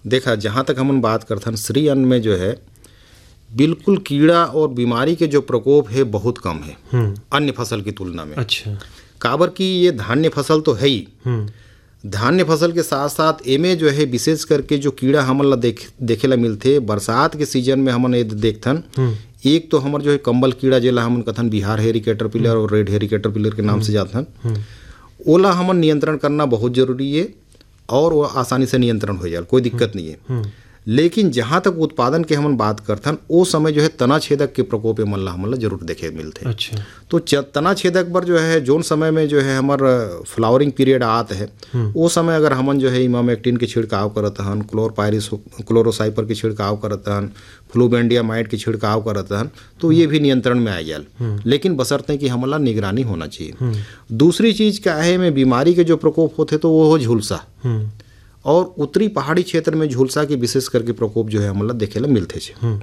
देखा जहाँ तक हम बात करते हैं श्री अन्न में जो है बिल्कुल कीड़ा और बीमारी के जो प्रकोप है बहुत कम है अन्य फसल की तुलना में। अच्छा। काबर की ये धान्य फसल तो है ही, धान्य फसल के साथ साथ एमे जो है विशेष करके जो कीड़ा हमन ला देखे ला मिलते बरसात के सीजन में हमन ये देखथन। एक तो हमार जो है कंबल कीड़ा जेला हमन कथन बिहार हेरी कैटरपिलर और रेड हेरी कैटरपिलर के नाम से जाथन, ओला हमन नियंत्रण करना बहुत जरूरी है और वो आसानी से नियंत्रण हो जाए, कोई दिक्कत नहीं है। लेकिन जहाँ तक उत्पादन के हम बात करथन वो समय जो है तना छेदक के प्रकोप हमन ला जरूर देखे मिलते। अच्छा। तो तना छेदक पर जो है जोन समय में जो है हमार फ्लावरिंग पीरियड आत है वो समय अगर हमन जो है इमामेक्टिन के छिड़काव करत हन, क्लोरोसाइपर के छिड़काव करत हन, फ्लूबेंडियामाइड के छिड़काव करत हन, तो ये भी नियंत्रण में आ जाए। लेकिन बशर्ते कि हमन ला निगरानी होना चाहिए। दूसरी चीज क्या है में बीमारी के जो प्रकोप होते तो वो हो झुलसा, और उत्तरी पहाड़ी क्षेत्र में झुलसा के विशेष करके प्रकोप जो है हमला देखे ला मिलते हैं।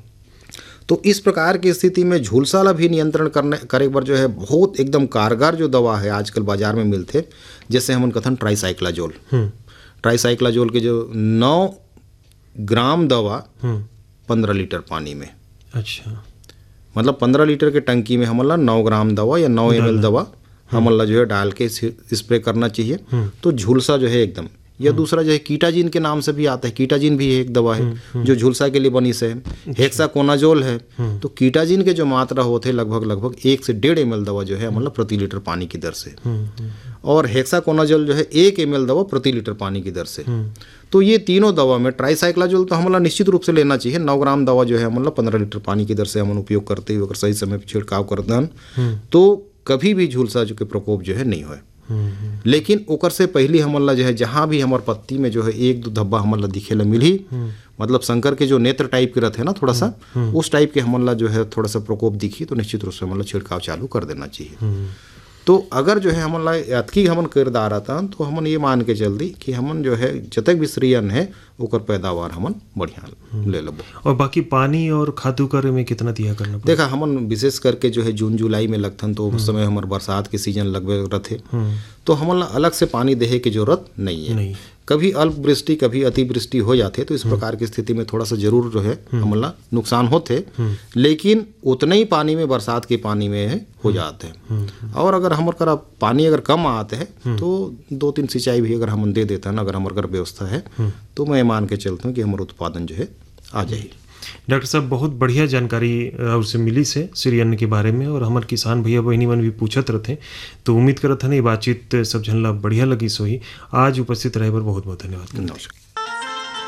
तो इस प्रकार की स्थिति में झुलसा ला भी नियंत्रण करे पर जो है बहुत एकदम कारगर जो दवा है आजकल बाजार में मिलते, जैसे हमन कथन ट्राइसाइक्लाजोल। ट्राइसाइक्लाजोल के जो 9 ग्राम दवा 15 लीटर पानी में। अच्छा। मतलब 15 लीटर के टंकी में हमला 9 ग्राम दवा या 9 ml दवा हमला जो है डाल के स्प्रे करना चाहिए। तो झुलसा जो है एकदम। या दूसरा जो है कीटाजीन के नाम से भी आता है, कीटाजीन भी एक दवा है जो झुलसा के लिए बनी से है। हेक्साकोनाजोल है। तो कीटाजीन के जो मात्रा होते हैं लगभग 1 से 1.5 ml दवा जो है मतलब प्रति लीटर पानी की दर से, और हेक्साकोनाजोल जो है 1 ml दवा प्रति लीटर पानी की दर से। तो ये तीनों दवा में ट्राइसाइक्लाजोल तो हमला निश्चित रूप से लेना चाहिए। 9 ग्राम दवा जो है मतलब 15 लीटर पानी की दर से हम उपयोग करते हुए अगर सही समय पर छिड़काव करते हैं तो कभी भी झुलसा जो के प्रकोप जो है नहीं हो। लेकिन ओकर से पहले हमन ला जो है जहाँ भी हमार पत्ती में जो है 1-2 धब्बा हमन ला दिखे ला मिली, मतलब शंकर के जो नेत्र टाइप के रहते हैं ना थोड़ा सा उस टाइप के हमन ला जो है थोड़ा सा प्रकोप दिखी तो निश्चित रूप से हमन ला छिड़काव चालू कर देना चाहिए। तो अगर जो है हमन ला अतकी हमन किरदार आता तो हमन ये मान के चल दी कि हमन जो है जतक भी श्री अन्न है ओकर पैदावार हमन बढ़िया ले लेबो। और बाकी पानी और खादू करे में कितना दिया करना पड़े? देखा हमन विशेष करके जो है जून जुलाई में लगथन तो उस समय हमार बरसात के सीजन लगभग रहते तो हमन ला अलग से पानी देहे की जरूरत नहीं है। कभी अल्प वृष्टि कभी अतिवृष्टि हो जाते तो इस प्रकार की स्थिति में थोड़ा सा जरूर जो है हमन ला नुकसान होते, लेकिन उतने ही पानी में बरसात के पानी में हो जाते हैं। और अगर हमारे पानी अगर कम आते हैं तो 2-3 सिंचाई भी अगर हम दे देते हैं अगर हमारे व्यवस्था है तो मैं मान के चलता हूँ कि हमारा उत्पादन जो है आ जाए। डॉक्टर साहब बहुत बढ़िया जानकारी उससे मिली से श्री अन्न के बारे में, और हमारे किसान भैया बहनी मन भी पूछत रहते तो उम्मीद करत हन ये बातचीत सब झन ला बढ़िया लगी सोही। आज उपस्थित रहे पर बहुत बहुत धन्यवाद। नमस्कार।